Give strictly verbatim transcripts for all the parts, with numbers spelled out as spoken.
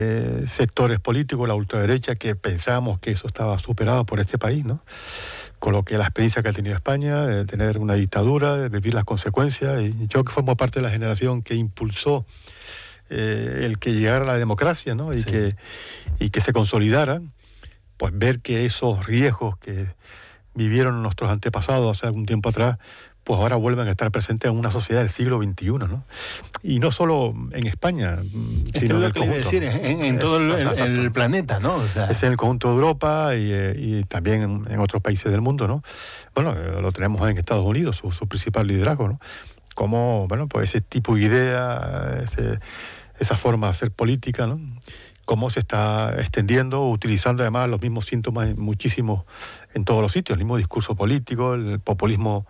eh, sectores políticos, la ultraderecha, que pensábamos que eso estaba superado por este país, ¿no? Con lo que la experiencia que ha tenido España, de tener una dictadura, de vivir las consecuencias, y yo que formo parte de la generación que impulsó eh, el que llegara la democracia, ¿no? Y, sí. que, y que se consolidara, pues ver que esos riesgos que vivieron nuestros antepasados hace algún tiempo atrás, pues ahora vuelven a estar presentes en una sociedad del siglo veintiuno, ¿no? Y no solo en España, es sino que en lo el que conjunto. decir, en, en todo el, el, el planeta, ¿no? O sea, es en el conjunto de Europa y, y también en, en otros países del mundo, ¿no? Bueno, lo tenemos en Estados Unidos, su, su principal liderazgo, ¿no? Como, bueno, pues ese tipo de idea, ese, esa forma de hacer política, ¿no? Cómo se está extendiendo, utilizando además los mismos síntomas muchísimos en todos los sitios, el mismo discurso político, el populismo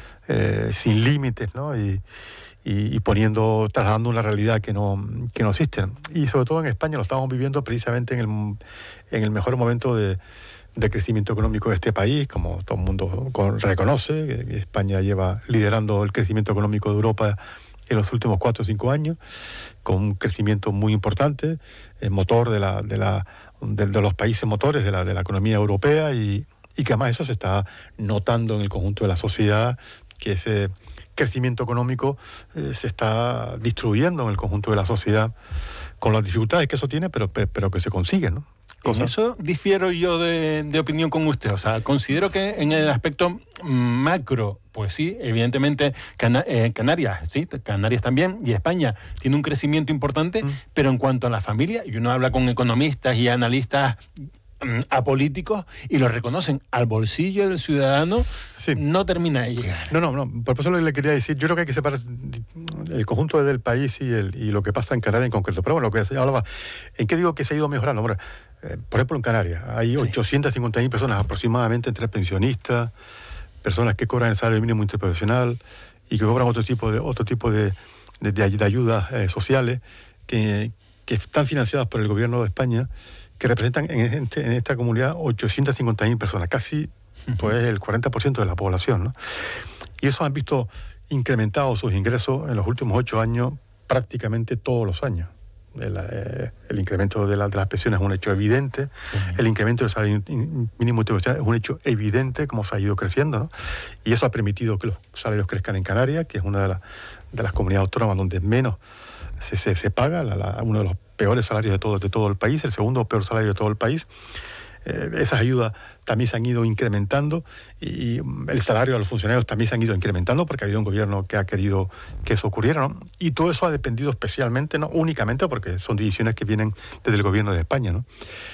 eh, sin límites, ¿no? Y, y, y poniendo, trasladando una realidad que no, que no existe. Y sobre todo en España lo estamos viviendo precisamente en el, en el mejor momento de, de crecimiento económico de este país, como todo el mundo reconoce, que España lleva liderando el crecimiento económico de Europa en los últimos cuatro o cinco años, con un crecimiento muy importante, el motor de, la, de, la, de, de los países motores de la, de la economía europea, y, y que además eso se está notando en el conjunto de la sociedad, que ese crecimiento económico eh, se está distribuyendo en el conjunto de la sociedad, con las dificultades que eso tiene, pero, pero que se consigue, ¿no? En eso difiero yo de, de opinión con usted. O sea, considero que en el aspecto macro, pues sí, evidentemente Cana- eh, Canarias, sí, Canarias también, y España tiene un crecimiento importante, mm. pero en cuanto a la familia, y uno habla con economistas y analistas mm, apolíticos y lo reconocen, al bolsillo del ciudadano sí. no termina de llegar. No, no, no, por eso le quería decir, yo creo que hay que separar el conjunto del país y, el, y lo que pasa en Canarias en concreto. Pero bueno, lo que se hablaba, ¿en qué digo que se ha ido mejorando? Bueno, eh, por ejemplo, en Canarias hay sí. ochocientas cincuenta mil personas aproximadamente, entre pensionistas, personas que cobran el salario mínimo interprofesional y que cobran otro tipo de otro tipo de, de, de, de ayudas eh, sociales que, que están financiadas por el gobierno de España, que representan en, este, en esta comunidad ochocientas cincuenta mil personas, casi pues, el cuarenta por ciento de la población, ¿no? Y eso han visto incrementados sus ingresos en los últimos ocho años prácticamente todos los años. El, eh, el incremento de, la, de las pensiones es un hecho evidente, sí. el incremento del salario mínimo interprofesional es un hecho evidente, como se ha ido creciendo, ¿no? Y eso ha permitido que los salarios crezcan en Canarias, que es una de, la, de las comunidades autónomas donde menos se, se, se paga, la, la, uno de los peores salarios de todo, de todo el país, el segundo peor salario de todo el país. Eh, esas ayudas también se han ido incrementando y, y el salario de los funcionarios también se han ido incrementando porque ha habido un gobierno que ha querido que eso ocurriera, ¿no? Y todo eso ha dependido especialmente, no únicamente porque son decisiones que vienen desde el gobierno de España, ¿no?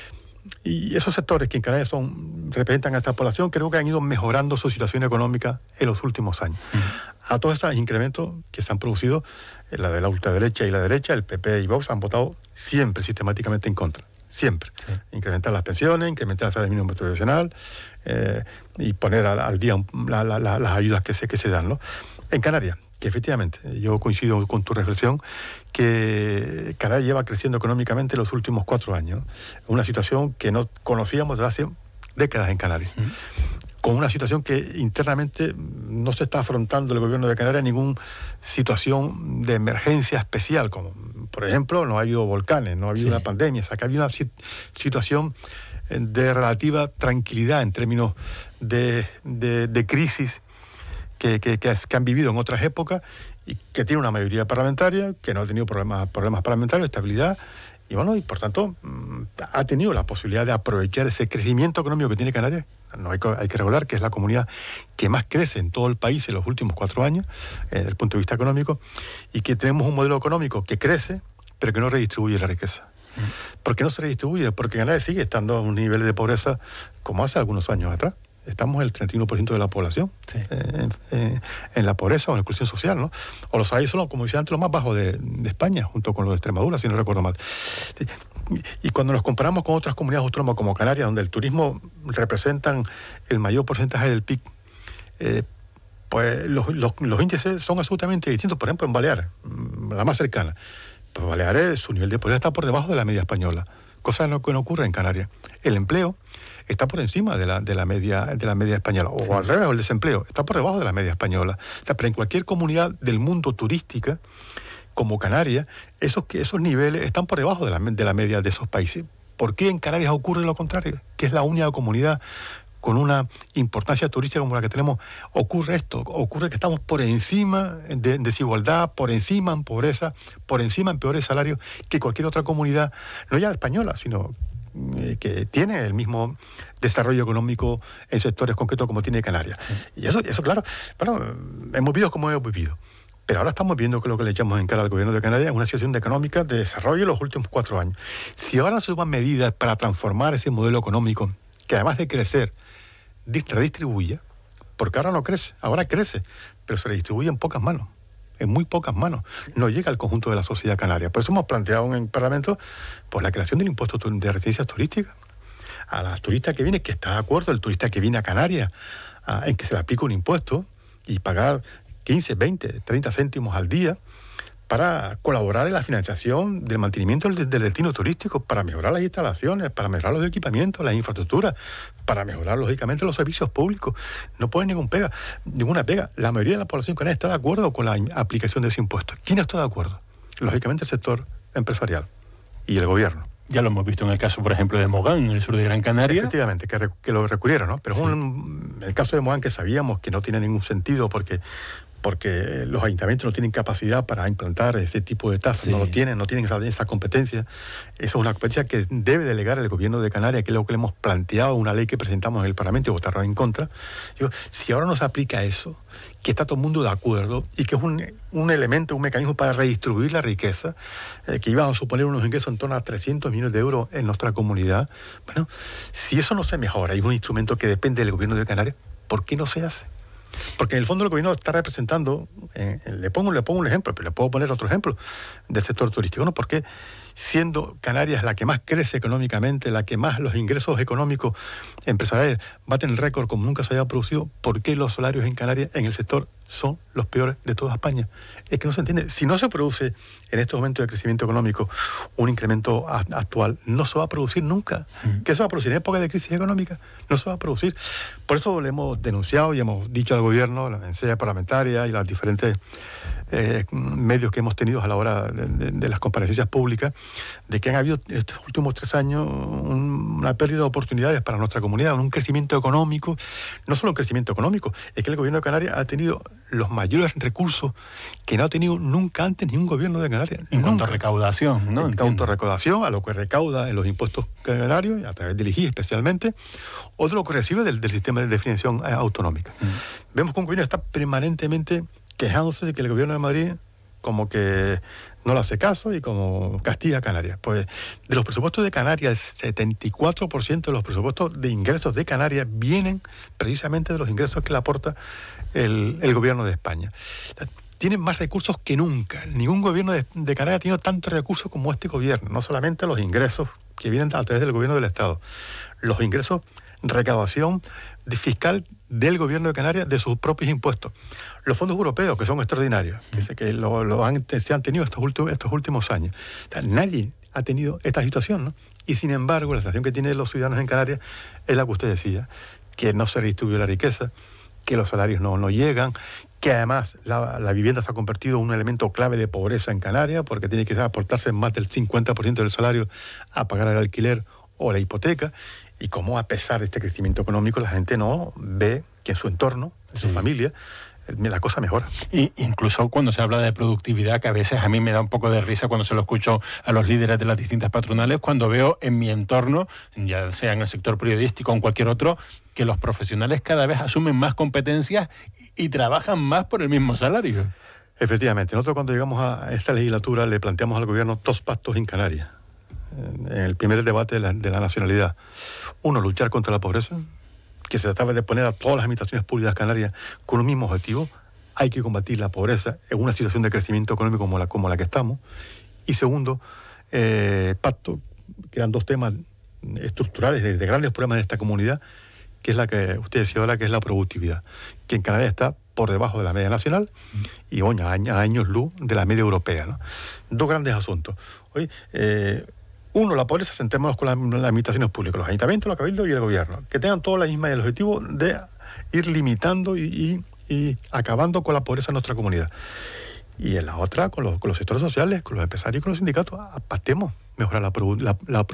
Y esos sectores que en Canarias son, representan a esta población, creo que han ido mejorando su situación económica en los últimos años. Uh-huh. A todos estos incrementos que se han producido, la de la ultraderecha y la derecha, el P P y Vox han votado siempre sistemáticamente en contra. Siempre. Sí. Incrementar las pensiones, incrementar el salario mínimo profesional eh, y poner al, al día la, la, la, las ayudas que se, que se dan, ¿no? En Canarias, que efectivamente, yo coincido con tu reflexión, que Canarias lleva creciendo económicamente en los últimos cuatro años, ¿no? Una situación que no conocíamos desde hace décadas en Canarias. ¿Mm? Con una situación que internamente no se está afrontando el gobierno de Canarias ninguna situación de emergencia especial, como por ejemplo no ha habido volcanes, no ha habido sí. una pandemia, o sea que había una situación de relativa tranquilidad en términos de, de, de crisis que, que, que, que han vivido en otras épocas y que tiene una mayoría parlamentaria, que no ha tenido problemas, problemas parlamentarios, estabilidad. Y bueno, y por tanto, ha tenido la posibilidad de aprovechar ese crecimiento económico que tiene Canarias. No hay, hay que recordar que es la comunidad que más crece en todo el país en los últimos cuatro años, eh, desde el punto de vista económico, y que tenemos un modelo económico que crece, pero que no redistribuye la riqueza. Mm. ¿Por qué no se redistribuye? Porque Canarias sigue estando a un nivel de pobreza como hace algunos años atrás. Estamos el treinta y uno por ciento de la población sí. eh, eh, en la pobreza o en la exclusión social, ¿no? O los hay son, como decía antes, los más bajos de, de España, junto con los de Extremadura, si no recuerdo mal. Y cuando nos comparamos con otras comunidades autónomas como Canarias, donde el turismo representan el mayor porcentaje del P I B, eh, pues los, los, los índices son absolutamente distintos. Por ejemplo, en Baleares, la más cercana, pues Baleares, su nivel de pobreza está por debajo de la media española, cosa que no ocurre en Canarias. El empleo está por encima de la, de la media de la media española, o sí. al revés, el desempleo está por debajo de la media española. O sea, pero en cualquier comunidad del mundo turística como Canarias, esos, esos niveles están por debajo de la, de la media de esos países. ¿Por qué en Canarias ocurre lo contrario? Que es la única comunidad con una importancia turística como la que tenemos, ocurre esto, ocurre que estamos por encima de desigualdad, por encima en pobreza, por encima en peores salarios que cualquier otra comunidad, no ya española, sino eh, que tiene el mismo desarrollo económico en sectores concretos como tiene Canarias. Sí. Y eso, eso, claro, bueno, hemos vivido como hemos vivido. Pero ahora estamos viendo que lo que le echamos en cara al gobierno de Canarias es una situación económica de desarrollo en los últimos cuatro años. Si ahora no se toman medidas para transformar ese modelo económico, que además de crecer, redistribuye, porque ahora no crece, ahora crece, pero se redistribuye en pocas manos, en muy pocas manos, sí. No llega al conjunto de la sociedad canaria. Por eso hemos planteado en el Parlamento pues, la creación del impuesto de residencias turísticas a las turistas que vienen, que está de acuerdo el turista que viene a Canarias a, en que se le aplique un impuesto y pagar quince, veinte, treinta céntimos al día para colaborar en la financiación del mantenimiento del, del destino turístico, para mejorar las instalaciones, para mejorar los equipamientos, las infraestructuras, para mejorar, lógicamente, los servicios públicos. No pone ningún pega, ninguna pega. La mayoría de la población canaria está de acuerdo con la aplicación de ese impuesto. ¿Quién está de acuerdo? Lógicamente, el sector empresarial y el gobierno. Ya lo hemos visto en el caso, por ejemplo, de Mogán, en el sur de Gran Canaria. Efectivamente, que, que lo recurrieron, ¿no? Pero sí. un, el caso de Mogán, que sabíamos que no tiene ningún sentido porque... porque los ayuntamientos no tienen capacidad para implantar ese tipo de tasas, sí. no lo tienen, no tienen esa, esa competencia. Eso es una competencia que debe delegar el gobierno de Canarias, que es lo que le hemos planteado, una ley que presentamos en el Parlamento y votaron en contra. Digo, si ahora no se aplica eso, que está todo el mundo de acuerdo y que es un, un elemento, un mecanismo para redistribuir la riqueza, eh, que iban a suponer unos ingresos en torno a trescientos millones de euros en nuestra comunidad, bueno, si eso no se mejora y es un instrumento que depende del gobierno de Canarias, ¿por qué no se hace? Porque en el fondo el gobierno está representando, eh, le pongo le pongo un ejemplo, pero le puedo poner otro ejemplo del sector turístico, ¿no? Porque siendo Canarias la que más crece económicamente, la que más los ingresos económicos empresariales baten el récord como nunca se haya producido, ¿por qué los salarios en Canarias en el sector son los peores de toda España? Es que no se entiende. Si no se produce en estos momentos de crecimiento económico un incremento a, actual, no se va a producir nunca. Mm. ¿Qué se va a producir en época de crisis económica? No se va a producir. Por eso le hemos denunciado y hemos dicho al gobierno, la sede parlamentaria y los diferentes eh, medios que hemos tenido a la hora de, de, de las comparecencias públicas, de que han habido estos últimos tres años un, una pérdida de oportunidades para nuestra comunidad, un crecimiento económico, no solo un crecimiento económico, es que el gobierno de Canarias ha tenido los mayores recursos que no ha tenido nunca antes ni un gobierno de Canarias. En cuanto a recaudación, ¿no? En cuanto a recaudación, a lo que recauda en los impuestos canarios, a través del I G I especialmente, o de lo que recibe del, del sistema de financiación eh, autonómica. Mm. Vemos que un gobierno está permanentemente quejándose de que el gobierno de Madrid como que no le hace caso y como castiga a Canarias. Pues de los presupuestos de Canarias, el setenta y cuatro por ciento de los presupuestos de ingresos de Canarias vienen precisamente de los ingresos que le aporta el, el gobierno de España. Tienen más recursos que nunca. Ningún gobierno de, de Canarias ha tenido tantos recursos como este gobierno. No solamente los ingresos que vienen a través del gobierno del Estado, los ingresos, recaudación de fiscal del gobierno de Canarias de sus propios impuestos. Los fondos europeos, que son extraordinarios, que, que lo, lo han, se han tenido estos últimos, estos últimos años. O sea, nadie ha tenido esta situación, ¿no? Y sin embargo, la situación que tienen los ciudadanos en Canarias es la que usted decía, que no se redistribuye la riqueza, que los salarios no, no llegan, que además la, la vivienda se ha convertido en un elemento clave de pobreza en Canarias, porque tiene que aportarse más del cincuenta por ciento del salario a pagar el alquiler o la hipoteca, y cómo a pesar de este crecimiento económico la gente no ve que en su entorno, en su sí. familia, la cosa mejora. Y incluso cuando se habla de productividad, que a veces a mí me da un poco de risa cuando se lo escucho a los líderes de las distintas patronales, cuando veo en mi entorno, ya sea en el sector periodístico o en cualquier otro, que los profesionales cada vez asumen más competencias y trabajan más por el mismo salario. Efectivamente. Nosotros cuando llegamos a esta legislatura le planteamos al gobierno dos pactos en Canarias. En el primer debate de la, de la nacionalidad. Uno, luchar contra la pobreza, que se trataba de poner a todas las administraciones públicas canarias con un mismo objetivo. Hay que combatir la pobreza en una situación de crecimiento económico como la, como la que estamos. Y segundo, eh, pacto, que eran dos temas estructurales de, de grandes problemas de esta comunidad, que es la que usted decía ahora, que es la productividad, que en Canarias está por debajo de la media nacional y bueno, a años luz de la media europea, ¿no? Dos grandes asuntos. Hoy, eh, Uno, la pobreza, centrémonos con las, las administraciones públicas, los ayuntamientos, los cabildos y el gobierno, que tengan todos la misma el objetivo de ir limitando y, y, y acabando con la pobreza en nuestra comunidad. y en la otra con los, con los sectores sociales, con los empresarios y con los sindicatos, pactemos mejorar la, la, la